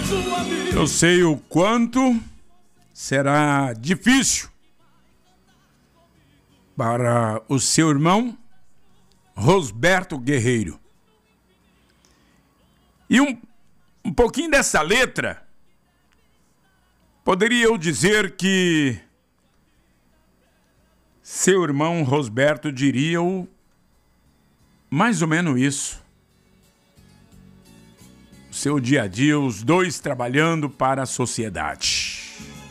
Eu sei o quanto será difícil para o seu irmão Rosberto Guerreiro. E um pouquinho dessa letra, poderia eu dizer que seu irmão Rosberto diria mais ou menos isso. O seu dia a dia, os dois trabalhando para a sociedade.